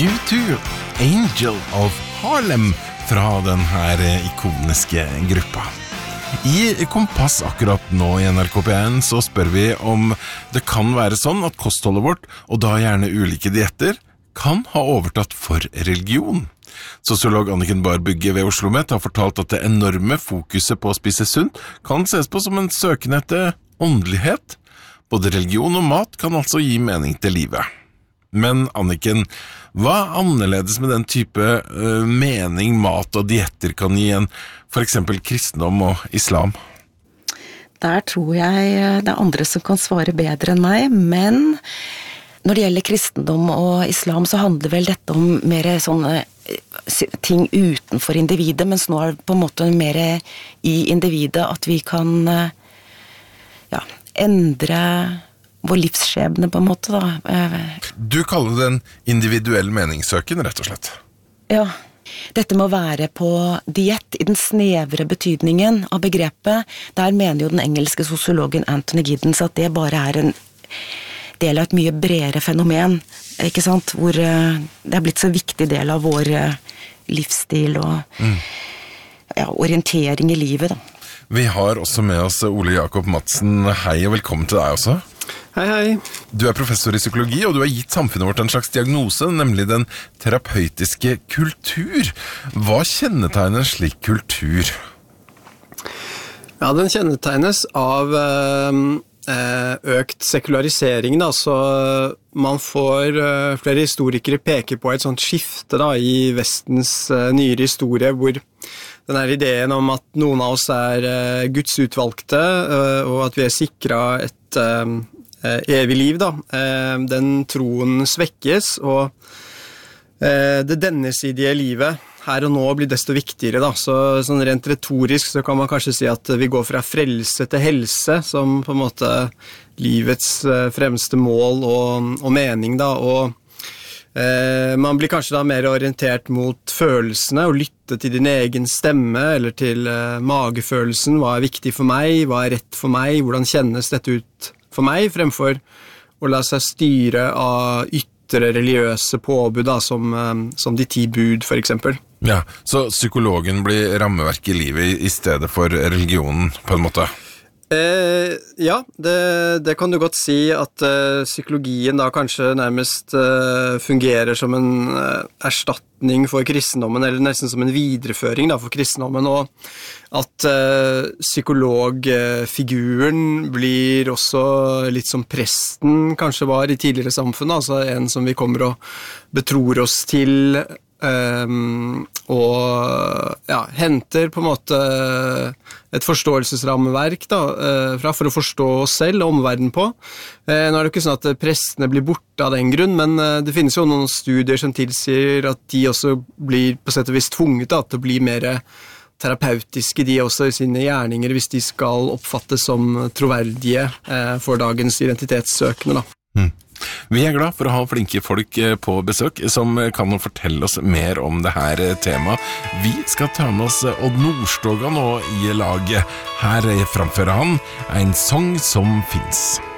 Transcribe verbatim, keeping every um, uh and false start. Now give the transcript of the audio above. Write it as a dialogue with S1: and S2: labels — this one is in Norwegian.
S1: U two, Angel of Harlem, fra den her ikoniske gruppa. I Kompass akkurat nå i N R K P one så spør vi om det kan være sånn at kostholdet vårt, og da gjerne ulike dietter, kan ha overtatt for religion. Sosiolog Anniken Barbygge ved Oslo-Met har fortalt at det enorme fokuset på å spise sunt kan ses på som en søken etter åndelighet. Både religion og mat kan altså gi mening til livet. Men Anniken, hva er annerledes med den type uh, mening mat og dietter kan gi en for eksempel kristendom og islam?
S2: Der tror jeg det er andre som kan svare bedre enn meg, men når det gjelder kristendom og islam så handler vel dette om mer sånne ting utenfor individet, mens nå er det på en måte mer i individet at vi kan ja, endre vår livsskjebne på en måte da.
S1: Du kaller det en individuell meningssøken, rett og slett.
S2: Ja, dette må være på diett i den snevre betydningen av begrepet. Der mener jo den engelske sosiologen Anthony Giddens at det bare er en del av et mye bredere fenomen, ikke sant? Hvor det er blitt så viktig del av vår livsstil og mm. ja, orientering i livet da.
S1: Vi har også med oss Ole Jakob Madsen. Hei og velkommen til deg også.
S3: Hei, hei.
S1: Du er professor i psykologi, og du har gitt samfunnet vårt en slags diagnose, nemlig den terapeutiske kultur. Hva kjennetegner en slik kultur?
S3: Ja, den kjennetegnes av øh, økt sekularisering, da, så man får øh, flere historikere peker på et sånt skifte da, i Vestens øh, nyere historie, hvor den her ideen om at noen av oss er uh, Guds utvalgte, uh, og at vi er sikret et uh, evig liv, da. Uh, den troen svekkes, og uh, det dennesidige livet her og nå blir desto viktigere, da. Så sånn rent retorisk så kan man kanskje si at vi går fra frelse til helse, som på en måte livets uh, fremste mål og, og mening, da, og Eh, man blir kanskje da mer orientert mot følelsene og lytte til din egen stemme eller til eh, magefølelsen. Hva er viktig for meg? Hva er rett for meg? Hvordan kjennes dette ut for meg? Fremfor å la seg styre av ytre religiøse påbud da, som, eh, som de ti bud for eksempel.
S1: Ja, så psykologen blir rammeverk i livet i stedet for religionen på en måte?
S3: Eh, ja, det, det kan du godt si at eh, psykologien da kanskje nærmest eh, fungerer som en eh, erstatning for kristendommen, eller nesten som en videreføring da, for kristendommen, og at eh, psykologfiguren blir også litt som presten kanskje var i tidligere samfunn, altså en som vi kommer og betror oss til, Um, og ja, henter på en måte et forståelsesrammeverk da, uh, fra for å forstå oss selv og omverdenen på. Uh, nå er det ikke sånn at prestene blir borte av den grunn, men uh, det finnes jo noen studier som tilsier at de også blir på sett og vis tvunget da, til å bli mer terapeutiske, de også i sine gjerninger, hvis de skal oppfattes som troverdige uh, for dagens identitetssøkende da.
S1: Mm. Vi er glad for å ha flinke folk på besøk som kan fortelle oss mer om det her temaet. Vi skal ta med oss Odd Nordstoga nå i laget. Her framfører han en sang som finnes.